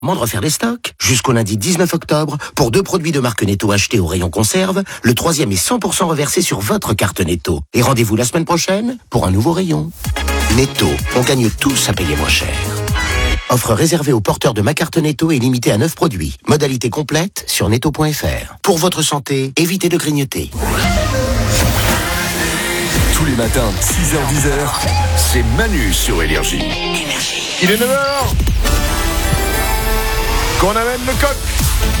De refaire les stocks. Jusqu'au lundi 19 octobre, pour 2 produits de marque Netto achetés au rayon conserve, le 3e est 100% reversé sur votre carte Netto. Et rendez-vous la semaine prochaine pour un nouveau rayon. Netto, on gagne tous à payer moins cher. Offre réservée aux porteurs de ma carte Netto et limitée à 9 produits. Modalité complète sur netto.fr. Pour votre santé, évitez de grignoter. Tous les matins, 6h-10h, c'est Manu sur Énergie. Il est 9h qu'on amène le coq.